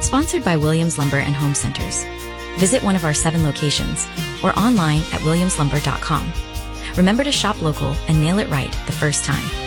Sponsored by Williams Lumber and Home Centers. Visit one of our 7 locations or online at williamslumber.com. Remember to shop local and nail it right the first time.